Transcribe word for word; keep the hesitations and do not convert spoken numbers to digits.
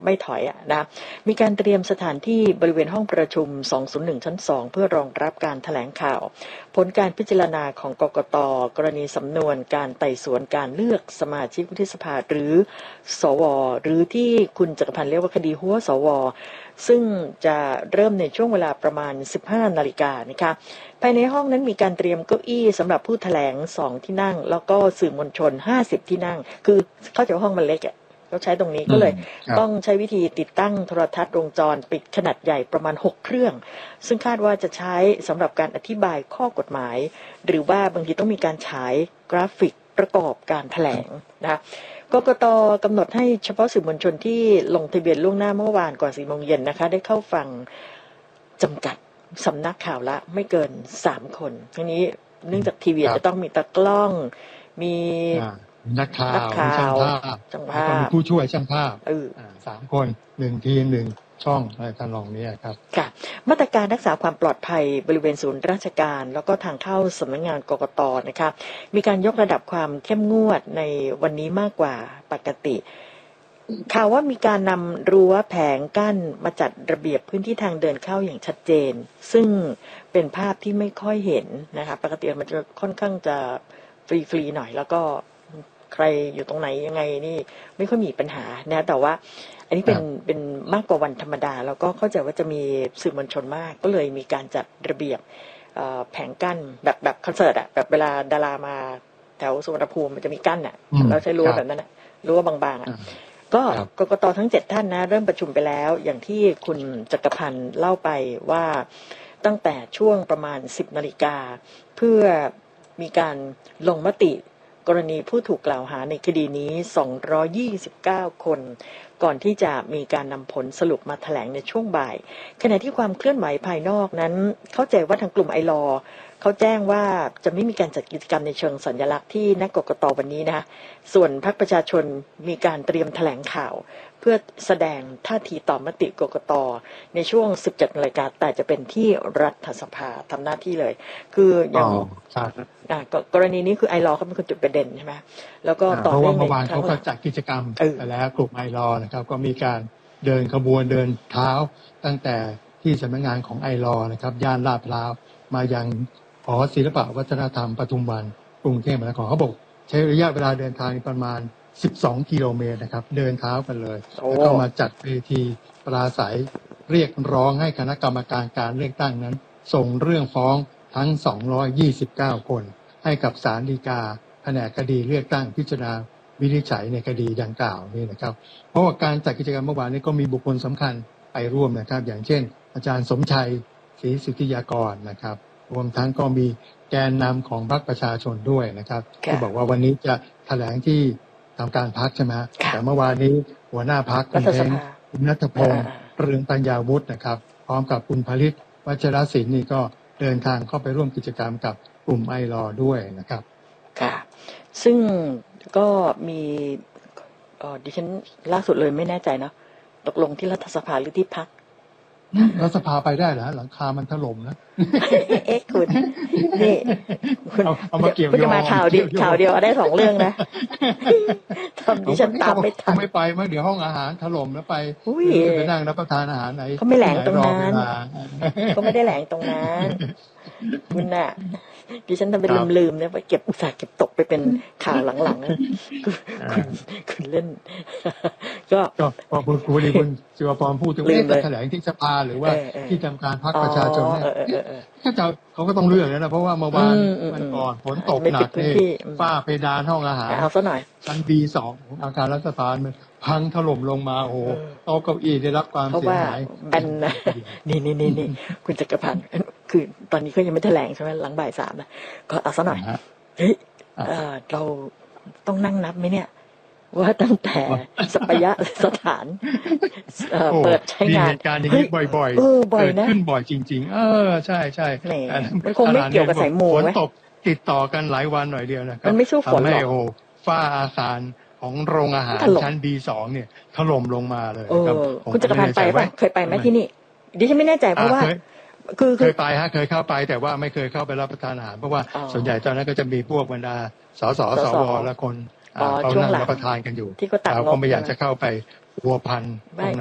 ไม่ถอยอ่ะนะมีการเตรียมสถานที่บริเวณห้องประชุมสองศูนย์หนึ่งชั้นสองเพื่อรองรับการแถลงข่าวผลการพิจารณาของกกต.กรณีสำนวนการไต่สวนการเลือกสมาชิกวุฒิสภาหรือสวหรือที่คุณจักรพันธ์เรียกว่าคดีหัวสวซึ่งจะเริ่มในช่วงเวลาประมาณสิบห้านาฬิกานะคะภายในห้องนั้นมีการเตรียมเก้าอี้สำหรับผู้แถลงสองที่นั่งแล้วก็สื่อมวลชนห้าสิบที่นั่งคือเข้าใจว่าห้องมันเล็กอ่ะเขาใช้ตรงนี้ก็เลยต้องใช้วิธีติดตั้งโทรทัศน์วงจรปิดขนาดใหญ่ประมาณหกเครื่องซึ่งคาดว่าจะใช้สำหรับการอธิบายข้อกฎหมายหรือว่าบางทีต้องมีการฉายกราฟิกประกอบการแถลงนะกกต.กำหนดให้เฉพาะสื่อมวลชนที่ลงทะเบียนล่วงหน้าเมื่อวานก่อนสี่โมงเย็นนะคะได้เข้าฟังจำกัดสำนักข่าวละไม่เกินสามคนทีนี้เนื่องจากทีวีจะต้องมีตากล้องมีนักข่าวมีช่างภาพช่างภาพมีผู้ช่วยช่างภาพสามคนหนึ่งทีมหนึ่งช่องอะไรทำนองนี้ครับค่ะมาตรการรักษาความปลอดภัยบริเวณศูนย์ราชการแล้วก็ทางเข้าสำนักงานกกต.นะคะมีการยกระดับความเข้มงวดในวันนี้มากกว่าปกติข่าวว่ามีการนำรั้วแผงกั้นมาจัดระเบียบพื้นที่ทางเดินเข้าอย่างชัดเจนซึ่งเป็นภาพที่ไม่ค่อยเห็นนะคะปกติมันจะค่อนข้างจะฟรีๆหน่อยแล้วก็ใครอยู่ตรงไหนยังไงนี่ไม่ค่อยมีปัญหานะแต่ว่าอันนี้เป็นเป็นมากกว่าวันธรรมดาแล้วก็เข้าใจว่าจะมีสื่อมวลชนมากก็เลยมีการจัดระเบียบแผงกั้นแบบแบบคอนเสิร์ตอ่ะแบบเวลาดารามาแถวสุวรรณภูมิมันจะมีกั้นอ่ะแล้วใช้รั้วแบบนั้นอ่ะรั้วบางๆอ่ะก็กกต.ทั้งเจ็ดท่านนะเริ่มประชุมไปแล้วอย่างที่คุณจักรพันธ์เล่าไปว่าตั้งแต่ช่วงประมาณสิบนาฬิกาเพื่อมีการลงมติกรณีผู้ถูกกล่าวหาในคดีนี้สองร้อยยี่สิบเก้าคนก่อนที่จะมีการนำผลสรุปมาแถลงในช่วงบ่ายขณะที่ความเคลื่อนไหวภายนอกนั้นเข้าใจว่าทางกลุ่มไอลอเขาแจ้งว่าจะไม่มีการจัดกิจกรรมในเชิงสัญลักษณ์ที่นักกกต.วันนี้นะคะส่วนพรรคประชาชนมีการเตรียมแถลงข่าวเพื่อแสดงท่าทีต่อมติกกต.ในช่วง สิบเจ็ดนาฬิกาแต่จะเป็นที่รัฐสภาทำหน้าที่เลยคืออย่างกรณีนี้คือไอลอเขาเป็นคนจุดประเด็นใช่ไหมแล้วก็ต่อเนื่องในเมื่อวานเขาก็จัดกิจกรรมไปแล้วกลุ่มไอลอนะครับก็มีการเดินขบวนเดินเท้าตั้งแต่ที่สำนักงานของไอลอนะครับย่านลาดพร้าวมายังหอศิลปวัฒนธรรมปทุมวันกรุงเทพมหานครเขาบอกใช้ระยะเวลาเดินทางประมาณสิบสองกิโลเมตรนะครับเดินเท้ากันเลยแล้วก็มาจัดเวทีปราศัยเรียกร้องให้คณะกรรมการการเลือกตั้งนั้นส่งเรื่องฟ้องทั้งสองร้อยยี่สิบเก้าคนให้กับศาลฎีกาแผนกคดีเลือกตั้งพิจารณาวินิจฉัยในคดีดังกล่าวนี่นะครับเพราะว่าการจัดกิจกรรมเมื่อวานนี้ก็มีบุคคลสำคัญไปร่วมนะครับอย่างเช่นอาจารย์สมชัยศรีสุทธิยากรนะครับรวมทั้งก็มีแกนนำของพรรคประชาชนด้วยนะครับที่บอกว่าวันนี้จะแถลงที่ทำการพรรคใช่ไหมแต่เมื่อวานนี้หัวหน้าพรรคคุณเท้งคุณณัฐพงศ์เรืองปัญญาวุฒินะครับพร้อมกับคุณผลิตวัชรศิลป์นี่ก็เดินทางเข้าไปร่วมกิจกรรมกับกลุ่มไอลอด้วยนะครับค่ะซึ่งก็มีเอ่อดิฉันล่าสุดเลยไม่แน่ใจเนาะตกลงที่รัฐสภาหรือที่พรรครัฐสภาไปได้เหรอหลังคามันถล่มนะเอ๊ะคุณนี่คุณเอามาเกี่ยวคุณจะมาข่าวเดียวข่าวเดียวได้สองเรื่องนะทำดิฉันตามไม่ทันไม่ไปเมื่อเดี๋ยวห้องอาหารถล่มแล้วไปไปนั่งรับประทานอาหารไหนเขาไม่แหลงตรงนั้นเขาไม่ได้แหลงตรงนั้นคุณน่ะดิฉันทำเป็นลืมๆเนี่ยไปเก็บอุตส่าห์เก็บตกไปเป็นข่าวหลังๆนะคุณคุณเล่นก็ก็พอคุณครูดีคุณศิวพรพูดถึงว่าจะแถลงที่สภาหรือว่าที่ทำการพรรคประชาชนเนี่ยถ้าจะเขาก็ต้องเลือกนะเพราะว่าเมื่อวานมันก่อนฝนตกหนักเลยฝ้าเพดานห้องอาหารเอาซะหน่อยชั้น บี สอง ของอาคารรัฐสภามันพังถล่มลงมาโอ้โหโต๊ะเก้าอี้ได้รับความเสียหายอันนี่นี่นี่นี่คุณจักรพันธ์คือตอนนี้ก็ยังไม่แถลงใช่ไหมหลังบ่ายสามนะก็เอาซะหน่อยเฮ้ยเราต้องนั่งนับไหมเนี่ยว่าตั้งแต่สัปยะสถานเปิดใช้งานเหตุการณ์อย่างนี้บ่อยๆเกิดขึ้นบ่อยจริงๆเออใช่ใช่มันคงไม่เกี่ยวกับสายมูฝนตกติดต่อกันหลายวันหน่อยเดียวนะครับมันไม่สู้ฝนหรอกโอ้ฝ้าอาคารของโรงอาหารชั้น บี สอง เนี่ยถล่มลงมาเลยครับคุณจักรพันธ์ไปป่ะเคยไปไหมที่นี่ดิฉันไม่แน่ใจเพราะว่าคือเคยไปฮะเคยเข้าไปแต่ว่าไม่เคยเข้าไปรับประทานอาหารเพราะว่าส่วนใหญ่ตอนนั้นก็จะมีพวกบรรดาสสสวและคนเขานั่งรับประทานกันอยู่เราก็ไม่อยากจะเข้าไปวัวพันไม่